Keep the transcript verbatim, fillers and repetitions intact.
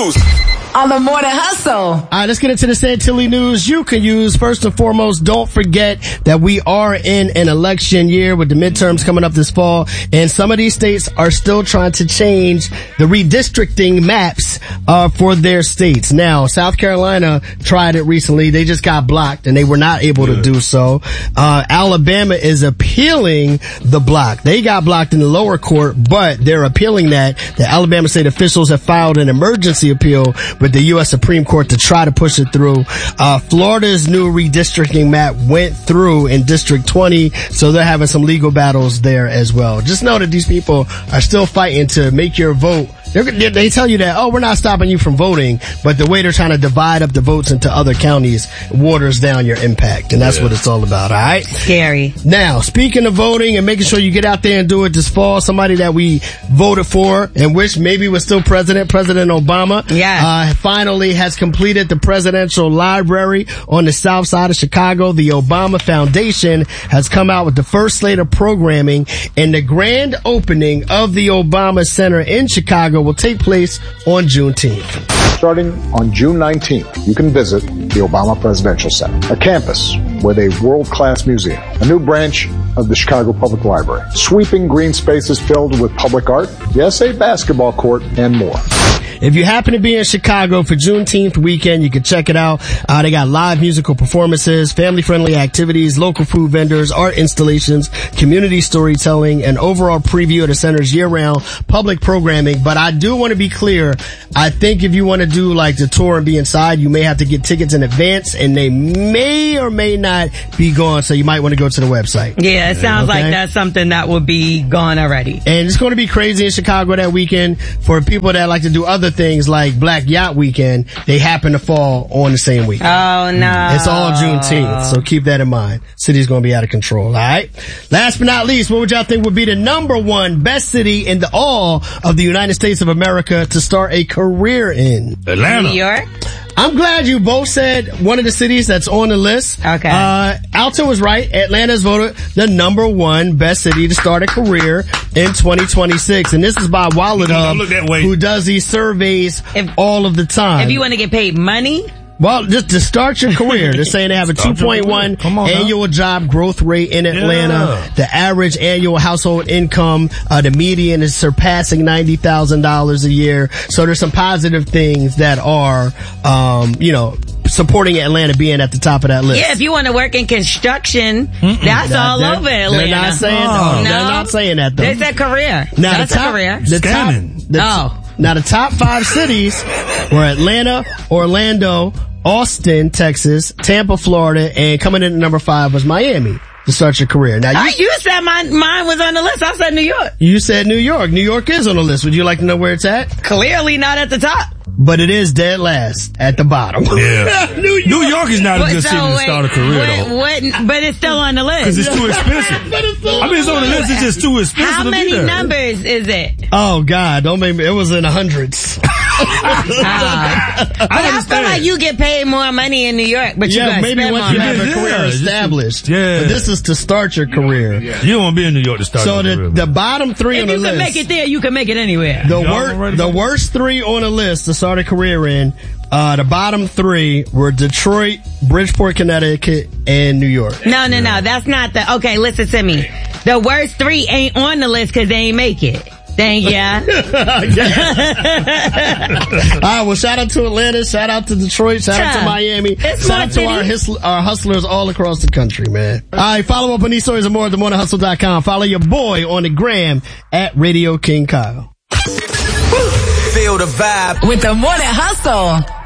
news on the Morning Hustle. All right, let's get into the Santilli news you can use. First and foremost, don't forget that we are in an election year with the midterms coming up this fall, and some of these states are still trying to change the redistricting maps uh for their states. Now, South Carolina tried it recently. They just got blocked, and they were not able yeah. to do so. Uh Alabama is appealing the block. They got blocked in the lower court, but they're appealing that. The Alabama state officials have filed an emergency appeal with the U S Supreme Court to try to push it through. Uh, Florida's new redistricting map went through in District twenty, so they're having some legal battles there as well. Just know that these people are still fighting to make your vote. They're, they tell you that, oh, we're not stopping you from voting, but the way they're trying to divide up the votes into other counties waters down your impact, and that's yeah. what it's all about, all right? Scary. Now, speaking of voting and making sure you get out there and do it this fall, somebody that we voted for and wish maybe was still president, President Obama, yeah. uh, finally has completed the presidential library on the south side of Chicago. The Obama Foundation has come out with the first slate of programming, and the grand opening of the Obama Center in Chicago will take place on Juneteenth. Starting on June nineteenth, you can visit the Obama Presidential Center, a campus with a world-class museum, a new branch of the Chicago Public Library, sweeping green spaces filled with public art, yes, a basketball court, and more. If you happen to be in Chicago for Juneteenth weekend, you can check it out. Uh, they got live musical performances, family-friendly activities, local food vendors, art installations, community storytelling, and overall preview of the center's year-round public programming. But I do want to be clear. I think if you want to do like the tour and be inside, you may have to get tickets in advance, and they may or may not be gone, so you might want to go to the website. Yeah, it sounds okay? like that's something that will be gone already. And it's going to be crazy in Chicago that weekend. For people that like to do other things like Black Yacht Weekend, they happen to fall on the same weekend. Oh, no. It's all Juneteenth, so keep that in mind. City's going to be out of control, all right? Last but not least, what would y'all think would be the number one best city in the all of the United States of America to start a career in? Atlanta. New York? I'm glad you both said one of the cities that's on the list. Okay. Uh, Alton was right. Atlanta's voted the number one best city to start a career in twenty twenty-six. And this is by Wallet Hub, who does these surveys if, all of the time. If you want to get paid money? Well, just to start your career, they're saying they have a two point one annual job growth rate in Atlanta. Yeah. The average annual household income, uh, the median is surpassing ninety thousand dollars a year. So there's some positive things that are, um, you know, supporting Atlanta being at the top of that list. Yeah, if you want to work in construction, Mm-mm. that's that, all over Atlanta. They're not saying, oh, no. they're not saying that though. They said career. Now that's the top, a career. The top, the, oh. Now the top five cities were Atlanta, Orlando, Austin, Texas, Tampa, Florida, and coming in at number five was Miami to start your career. Now you, uh, you said my, mine was on the list. I said New York. You said New York. New York is on the list. Would you like to know where it's at? Clearly not at the top. But it is dead last at the bottom. Yeah. New, York. New York is not a good so city to start a career what, though. What, but it's still on the list. Because it's too expensive. it's I mean, it's on the list. It's just too expensive How to many be there. numbers is it? Oh God, don't make me. It was in the hundreds. uh, I, I feel like you get paid more money in New York, but yeah, you gotta maybe spend once more you money. have a career yeah, established. Yeah. But this is to start your career. Yeah. You don't want to be in New York to start so your the, career. So the bottom three if on the list. If you can make it there, you can make it anywhere. The, wor- the worst three on the list to start a career in, uh, the bottom three were Detroit, Bridgeport, Connecticut, and New York. No, no, no. That's not the, okay, listen to me. The worst three ain't on the list because they ain't make it. Thank you. All right, well, shout out to Atlanta, shout out to Detroit, shout out to Miami, it's shout out to our, his, our hustlers all across the country, man. All right, follow up on these stories and more at the morning hustle dot com. Follow your boy on the gram at Radio King Kyle. Feel the vibe with the Morning Hustle.